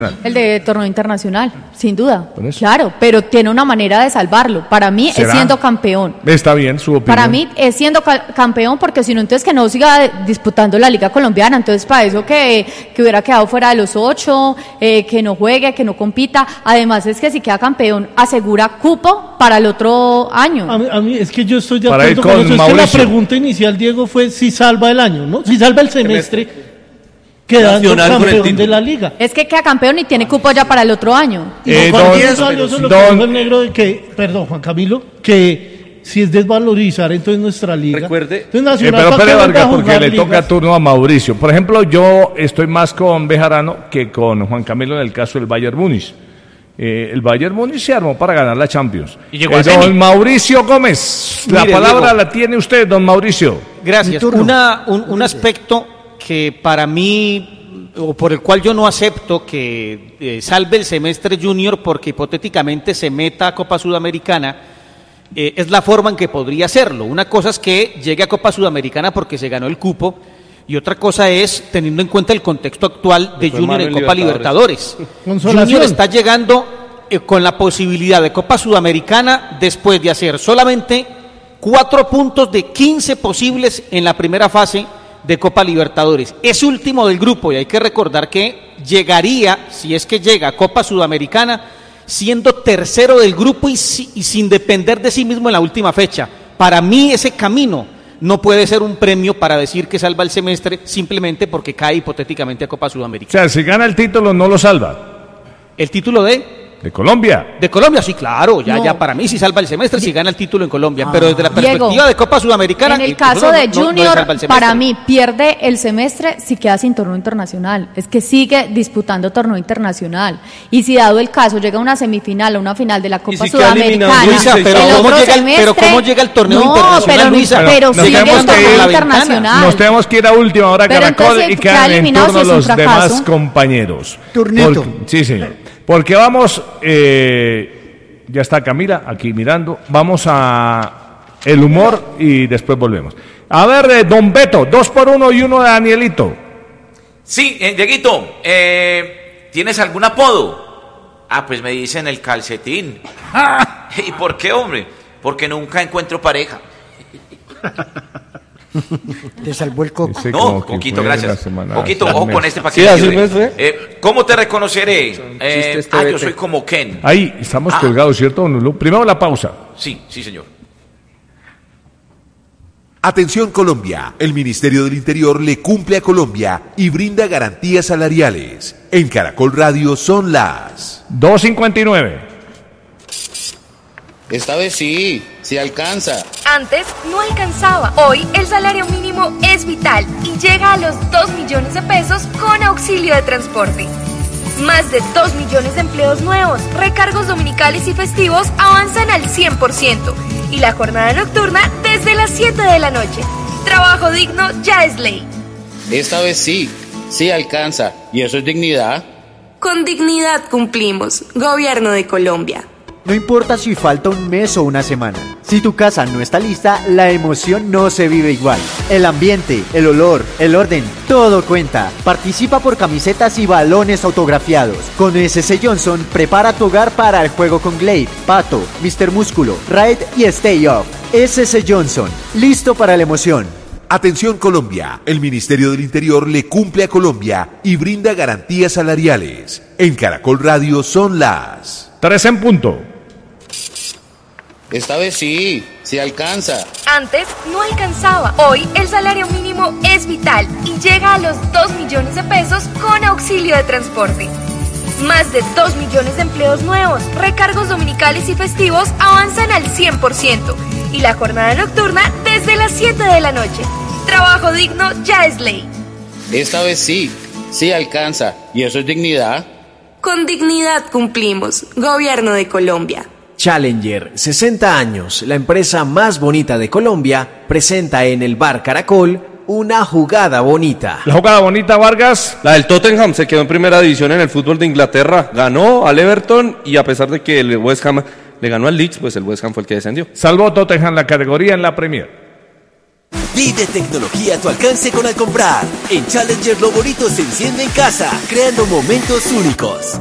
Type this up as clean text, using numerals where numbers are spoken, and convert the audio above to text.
El de torneo internacional, sin duda, claro, pero tiene una manera de salvarlo. Para mí es siendo campeón. Está bien su opinión. Para mí es siendo campeón, porque si no, entonces que no siga disputando la Liga Colombiana. Entonces, para eso que hubiera quedado fuera de los 8, que no juegue, que no compita. Además, es que si queda campeón, asegura cupo para el otro año. A mí es que yo estoy de acuerdo con eso. Es que la pregunta inicial, Diego, fue si salva el año, ¿no? Si salva el semestre. Quedando campeón de la liga. Es que queda campeón y tiene cupo ya para el otro año. Juan Camilo, que si es desvalorizar entonces nuestra liga. Recuerde, pero Vargas, porque le toca turno a Mauricio. Por ejemplo, yo estoy más con Bejarano que con Juan Camilo en el caso del Bayern Múnich. El Bayern Múnich se armó para ganar la Champions. Don Mauricio Gómez, la palabra la tiene usted, don Mauricio. Gracias. Un aspecto que para mí, o por el cual yo no acepto que salve el semestre Junior porque hipotéticamente se meta a Copa Sudamericana, es la forma en que podría hacerlo. Una cosa es que llegue a Copa Sudamericana porque se ganó el cupo, y otra cosa es teniendo en cuenta el contexto actual de Junior en Copa Libertadores. Junior está llegando con la posibilidad de Copa Sudamericana después de hacer solamente 4 puntos de 15 posibles en la primera fase de Copa Libertadores. Es último del grupo y hay que recordar que llegaría, si es que llega a Copa Sudamericana, siendo tercero del grupo y sin depender de sí mismo en la última fecha. Para mí ese camino no puede ser un premio para decir que salva el semestre simplemente porque cae hipotéticamente a Copa Sudamericana. O sea, si gana el título no lo salva. ¿El título de Colombia? De Colombia, sí, claro, ya para mí sí salva el semestre si gana el título en Colombia, pero desde la perspectiva Diego, de Copa Sudamericana... En el caso de Junior, para mí pierde el semestre si queda sin torneo internacional, es que sigue disputando torneo internacional, y si dado el caso llega a una semifinal o una final de la Copa Sudamericana, Luisa, pero ¿cómo llega el torneo internacional, Luisa? Pero sigue el torneo internacional. Nos tenemos que ir a última hora, Caracol, y quedan en turno los demás compañeros. Turnito. Sí, señor. Porque vamos, ya está Camila aquí mirando, vamos a el humor y después volvemos. A ver, don Beto, 2 por 1 y 1 de Danielito. Sí, Dieguito, ¿tienes algún apodo? Pues me dicen el calcetín. ¿Y por qué, hombre? Porque nunca encuentro pareja. Te salvó el coco. No, Coquito, gracias. Coquito, ojo con este paquete. ¿Cómo te reconoceré? Yo soy como Ken. Ahí estamos colgados, ¿cierto? Primero la pausa. Sí, señor. Atención Colombia, el Ministerio del Interior le cumple a Colombia y brinda garantías salariales. En Caracol Radio son las 2:59. Esta vez sí alcanza. Antes no alcanzaba. Hoy el salario mínimo es vital y llega a los 2 millones de pesos con auxilio de transporte. Más de 2 millones de empleos nuevos, recargos dominicales y festivos avanzan al 100%. Y la jornada nocturna desde las 7 de la noche. Trabajo digno ya es ley. Esta vez sí alcanza. ¿Y eso es dignidad? Con dignidad cumplimos. Gobierno de Colombia. No importa si falta un mes o una semana. Si tu casa no está lista, la emoción no se vive igual. El ambiente, el olor, el orden, todo cuenta. Participa por camisetas y balones autografiados. Con SS Johnson, prepara tu hogar para el juego con Glade, Pato, Mr. Músculo, Raid y Stay Off. SS Johnson, listo para la emoción. Atención Colombia, el Ministerio del Interior le cumple a Colombia y brinda garantías salariales. En Caracol Radio son las 3 en punto. Esta vez sí alcanza. Antes no alcanzaba. Hoy el salario mínimo es vital y llega a los 2 millones de pesos con auxilio de transporte. Más de 2 millones de empleos nuevos, recargos dominicales y festivos avanzan al 100%. Y la jornada nocturna desde las 7 de la noche. Trabajo digno ya es ley. Esta vez sí alcanza. ¿Y eso es dignidad? Con dignidad cumplimos. Gobierno de Colombia. Challenger, 60 años, la empresa más bonita de Colombia, presenta en el Bar Caracol una jugada bonita. La jugada bonita, Vargas. La del Tottenham se quedó en primera división en el fútbol de Inglaterra, ganó al Everton y a pesar de que el West Ham le ganó al Leeds, pues el West Ham fue el que descendió. Salvó Tottenham la categoría en la Premier. Vive tecnología a tu alcance con Al comprar. En Challenger lo bonito se enciende en casa, creando momentos únicos.